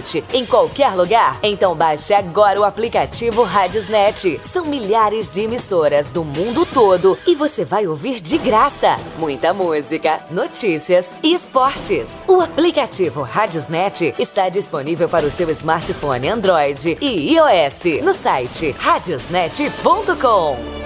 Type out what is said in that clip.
noite, em qualquer lugar? Então baixe agora o aplicativo Radiosnet. São milhares de emissoras do mundo todo e você vai ouvir de graça muita música, notícias e esportes. O aplicativo Radiosnet está disponível para o seu smartphone Android e iOS no site radiosnet.com.